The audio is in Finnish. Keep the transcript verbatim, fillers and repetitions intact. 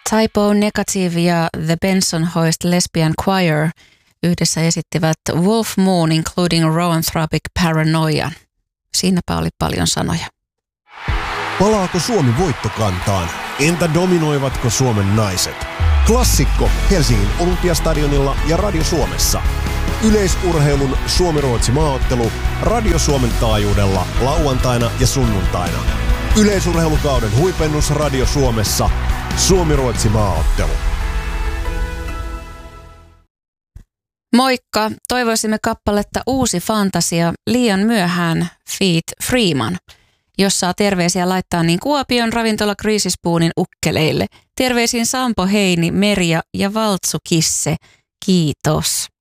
Typo Negative ja The Bensonhurst Lesbian Choir yhdessä esittivät Wolf Moon Including Roanthropic Paranoia. Siinäpä oli paljon sanoja. Palaako Suomi voittokantaan? Entä dominoivatko Suomen naiset? Klassikko Helsingin Olympiastadionilla ja Radio Suomessa. Yleisurheilun Suomi-Ruotsi maaottelu Radio Suomen taajuudella lauantaina ja sunnuntaina. Yleisurheilukauden huipennus Radio Suomessa. Suomi-Ruotsi maaottelu. Moikka! Toivoisimme kappaletta Uusi fantasia liian myöhään feat. Freeman, jos saa terveisiä laittaa niin Kuopion ravintola Greasy Spoonin ukkeleille. Terveisin Sampo Heini, Merja ja Valtsu Kisse. Kiitos.